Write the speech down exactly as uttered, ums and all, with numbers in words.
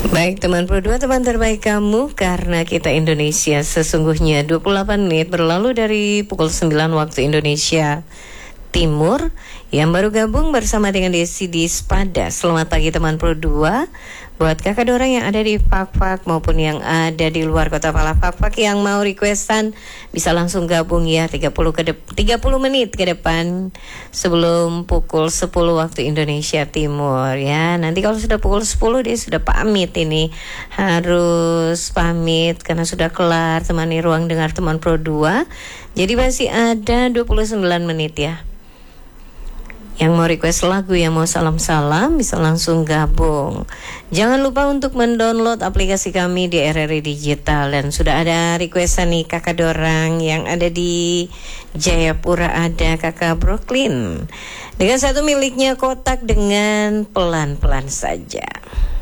Baik teman Pro dua, teman terbaik kamu, karena kita Indonesia. Sesungguhnya dua puluh delapan menit berlalu dari pukul sembilan waktu Indonesia Timur. Yang baru gabung bersama dengan Desi di Spada, selamat pagi teman Pro dua. Buat kakak dorang yang ada di Fakfak maupun yang ada di luar kota Pala Fakfak yang mau requestan, bisa langsung gabung ya. tiga puluh ke de- tiga puluh menit ke depan sebelum pukul sepuluh waktu Indonesia Timur ya. Nanti kalau sudah pukul sepuluh dia sudah pamit, ini harus pamit karena sudah kelar temani ruang dengar teman Pro dua. Jadi masih ada dua puluh sembilan menit ya. Yang mau request lagu, yang mau salam-salam, bisa langsung gabung. Jangan lupa untuk mendownload aplikasi kami di R R I Digital. Dan sudah ada requestan nih kakak dorang yang ada di Jayapura, ada kakak Brooklyn dengan satu miliknya, Kotak dengan Pelan-Pelan Saja.